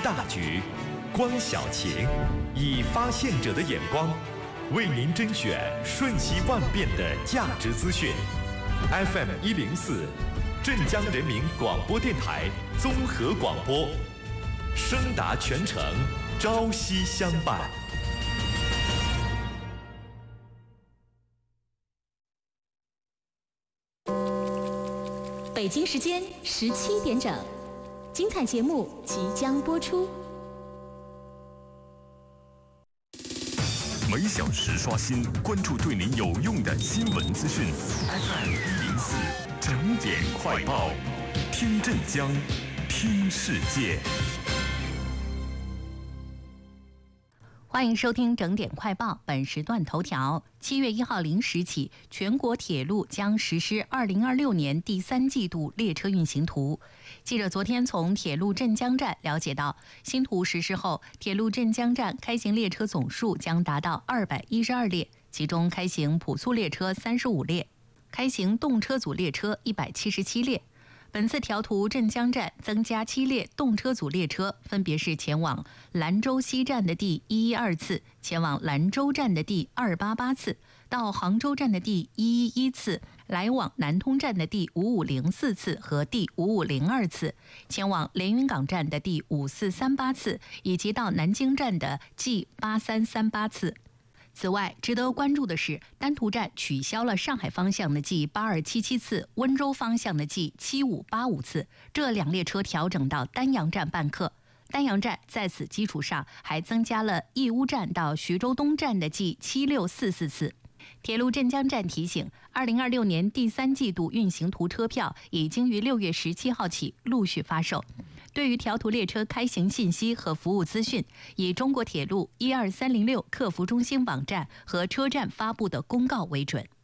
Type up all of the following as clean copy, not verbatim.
大局，观小情，以发现者的眼光，为您甄选瞬息万变的价值资讯。FM 104，镇江人民广播电台综合广播，声达全城，朝夕相伴。 北京时间17点整，精彩节目即将播出。 每小时刷新，关注对您有用的新闻资讯。FM 104整点快报，听镇江，听世界。 欢迎收听整点快报。本时段头条：7月1号0时起，全国铁路将实施2026年第3季度列车运行图。记者昨天从铁路镇江站了解到，新图实施后，铁路镇江站开行列车总数将达到212列，其中开行普速列车35列，开行动车组列车177列。本次调图镇江站增加7列动车组列车，分别是前往兰州西站的第112次，前往兰州站的第288次，到杭州站的第111次，来往南通站的第5504次和第5502次，前往连云港站的第5438次，以及到南京站的G8338次。此外，值得关注的是，丹徒站取消了上海方向的 G8277次，温州方向的 G7585次，这2列车调整到丹阳站办客。丹阳站在此基础上还增加了义乌站到徐州东站的 G7644次。铁路镇江站提醒，2026年第3季度运行图车票已经于6月17号起陆续发售。对于调图列车开行信息和服务资讯，以中国铁路12306客服中心网站和车站发布的公告为准。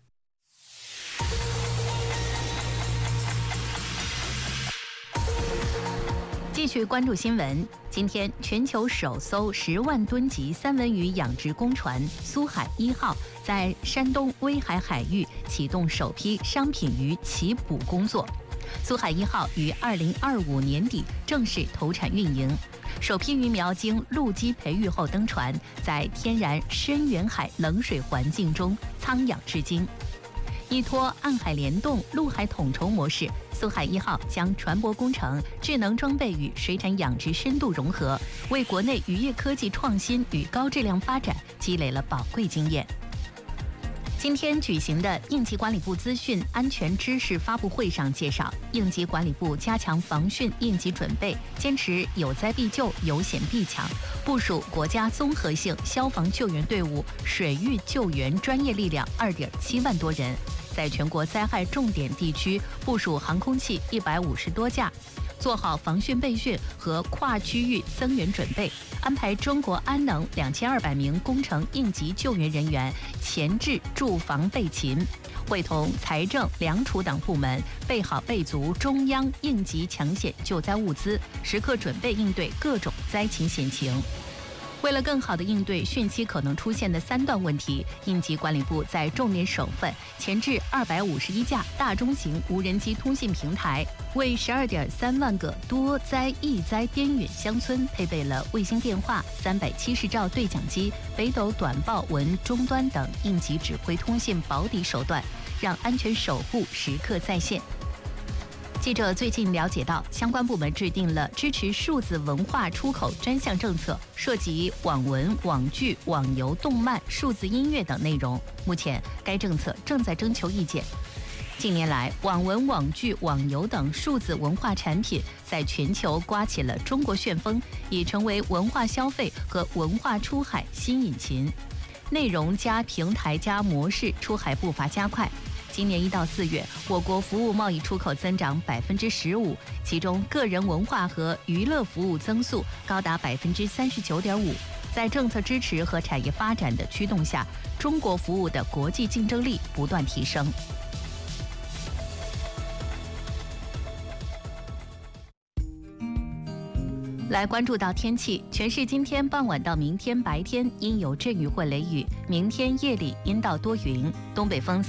继续关注新闻。今天，全球首艘10万吨级三文鱼养殖工船“苏海1号”在山东威海海域启动首批商品鱼起捕工作。苏海1号于2025年底正式投产运营，首批鱼苗经陆基培育后登船，在天然深远海冷水环境中仓养至今。依托暗海联动、陆海统筹模式，苏海1号将船舶工程、智能装备与水产养殖深度融合，为国内渔业科技创新与高质量发展积累了宝贵经验。今天举行的应急管理部资讯安全知识发布会上介绍，应急管理部加强防汛应急准备，坚持有灾必救、有险必抢，部署国家综合性消防救援队伍、水域救援专业力量2.7万多人，在全国灾害重点地区部署航空器150多架，做好防汛备汛和跨区域增援准备，安排中国安能2200名工程应急救援人员前置驻防备勤，会同财政、粮储等部门备好备足中央应急抢险救灾物资，时刻准备应对各种灾情险情。为了更好地应对汛期可能出现的3段问题，应急管理部在重点省份前置251架大中型无人机通信平台，为12.3万个多灾易灾边远乡村配备了卫星电话、370兆对讲机、北斗短报文终端等应急指挥通信保底手段，让安全守护时刻在线。记者最近了解到，相关部门制定了支持数字文化出口专项政策，涉及网文、网剧、网游、动漫、数字音乐等内容。目前，该政策正在征求意见。近年来，网文、网剧、网游等数字文化产品在全球刮起了中国旋风，已成为文化消费和文化出海新引擎。内容加平台加模式出海步伐加快。今年1到4月，我国服务贸易出口增长15%，其中个人文化和娱乐服务增速高达39.5%。在政策支持和产业发展的驱动下，中国服务的国际竞争力不断提升。来关注到天气，全市今天傍晚到明天白天阴有阵雨或雷雨，明天夜里阴到多云，东北风